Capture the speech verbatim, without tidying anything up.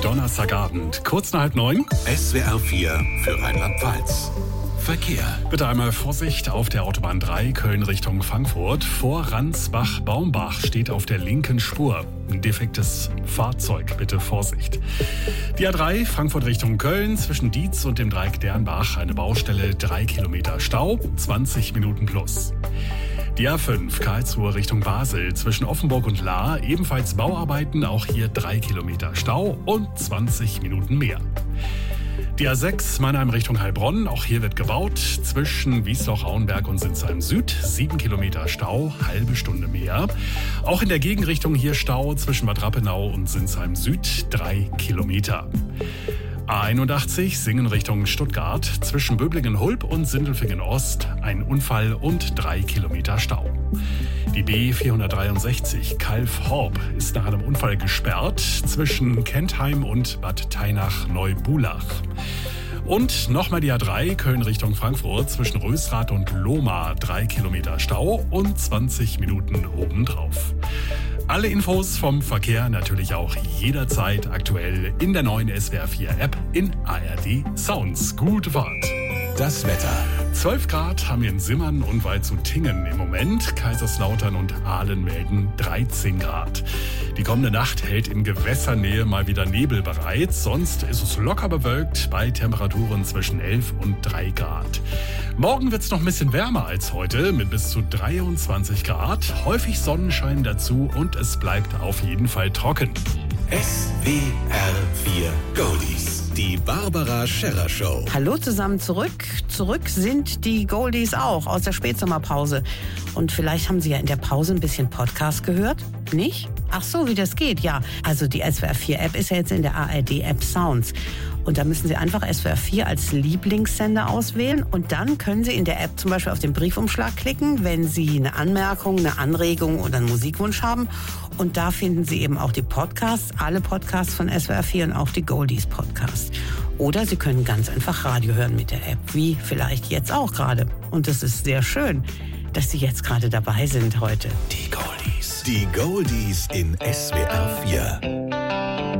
Donnerstagabend, kurz nach halb neun. S W R vier für Rheinland-Pfalz. Verkehr. Bitte einmal Vorsicht auf der Autobahn drei, Köln Richtung Frankfurt. Vor Ransbach-Baumbach steht auf der linken Spur ein defektes Fahrzeug. Bitte Vorsicht. Die A drei, Frankfurt Richtung Köln, zwischen Dietz und dem Dreieck Dernbach. Eine Baustelle, drei Kilometer Stau, zwanzig Minuten plus. Die A fünf, Karlsruhe Richtung Basel, zwischen Offenburg und Lahr, ebenfalls Bauarbeiten, auch hier drei Kilometer Stau und zwanzig Minuten mehr. Die A sechs, Mannheim Richtung Heilbronn, auch hier wird gebaut, zwischen Wiesloch-Auenberg und Sinsheim Süd, sieben Kilometer Stau, halbe Stunde mehr. Auch in der Gegenrichtung hier Stau zwischen Bad Rappenau und Sinsheim Süd, drei Kilometer. A einundachtzig, Singen Richtung Stuttgart, zwischen Böblingen-Hulb und Sindelfingen-Ost, ein Unfall und drei Kilometer Stau. Die B vierhundertdreiundsechzig, Calw-Horb, ist nach einem Unfall gesperrt, zwischen Kentheim und Bad Tainach-Neubulach. Und nochmal die A drei, Köln Richtung Frankfurt, zwischen Rösrath und Lohmar, drei Kilometer Stau und zwanzig Minuten obendrauf. Alle Infos vom Verkehr natürlich auch jederzeit aktuell in der neuen S W R vier App in A R D Sounds. Gute Fahrt. Das Wetter. zwölf Grad haben wir in Simmern und Waldshut-Tiengen im Moment. Kaiserslautern und Aalen melden dreizehn Grad. Die kommende Nacht hält in Gewässernähe mal wieder Nebel bereit. Sonst ist es locker bewölkt bei Temperaturen zwischen elf und drei Grad. Morgen wird es noch ein bisschen wärmer als heute mit bis zu dreiundzwanzig Grad. Häufig Sonnenschein dazu und es bleibt auf jeden Fall trocken. S W R vier Goldies. Die Barbara Scherrer Show. Hallo zusammen zurück. Zurück sind die Goldies auch aus der Spätsommerpause. Und vielleicht haben Sie ja in der Pause ein bisschen Podcast gehört. Nicht? Ach so, wie das geht, ja. Also die S W R vier App ist ja jetzt in der A R D App Sounds. Und da müssen Sie einfach S W R vier als Lieblingssender auswählen. Und dann können Sie in der App zum Beispiel auf den Briefumschlag klicken, wenn Sie eine Anmerkung, eine Anregung oder einen Musikwunsch haben. Und da finden Sie eben auch die Podcasts, alle Podcasts von S W R vier und auch die Goldies Podcasts. Oder Sie können ganz einfach Radio hören mit der App, wie vielleicht jetzt auch gerade. Und es ist sehr schön, dass Sie jetzt gerade dabei sind heute. Die Goldies. Die Goldies in S W R vier.